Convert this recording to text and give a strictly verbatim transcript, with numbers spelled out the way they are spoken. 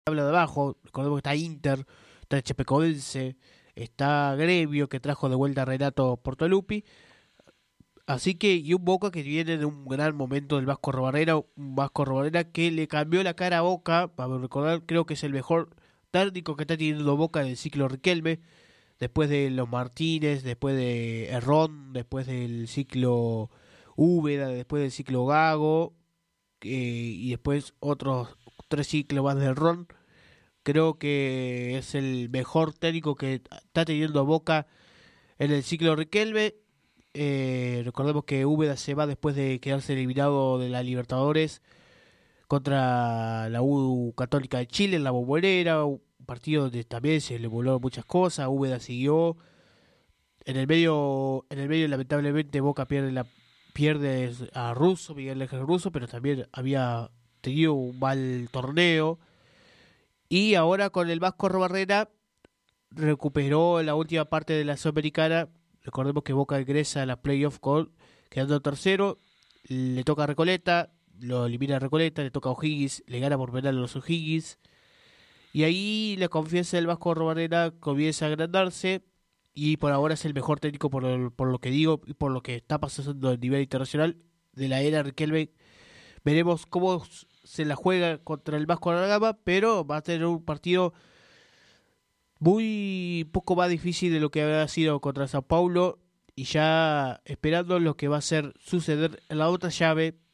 tabla de abajo. Recordemos que está Inter, está Chapecoense, está Gremio, que trajo de vuelta a Renato Portaluppi. Así que, y un Boca que viene de un gran momento del Vasco Robarrera, un Vasco Robarrera que le cambió la cara a Boca, para recordar, creo que es el mejor técnico que está teniendo Boca en el ciclo Riquelme, después de los Martínez, después de Herrón, después del ciclo Úbeda, después del ciclo Gago, eh, y después otros tres ciclos más de Herrón. Creo que es el mejor técnico que está teniendo Boca en el ciclo Riquelme. Eh, recordemos que Úbeda se va después de quedarse eliminado de la Libertadores contra la U Católica de Chile en la Bombonera, un partido donde también se le volaron muchas cosas. Úbeda siguió en el medio, en el medio lamentablemente Boca pierde la pierde a Russo, Miguel Ángel Russo, pero también había tenido un mal torneo. Y ahora con el Vasco Robarrera recuperó la última parte de la Sudamericana. Recordemos que Boca ingresa a la playoff con quedando tercero. Le toca a Recoleta, lo elimina a Recoleta, le toca a O'Higgins, le gana por penal a los O'Higgins. Y ahí la confianza del Vasco Robarrera comienza a agrandarse. Y por ahora es el mejor técnico por lo, por lo que digo y por lo que está pasando a nivel internacional de la era Riquelme. Veremos cómo se la juega contra el Vasco da Gama, pero va a tener un partido muy poco más difícil de lo que había sido contra Sao Paulo, y ya esperando lo que va a ser suceder en la otra llave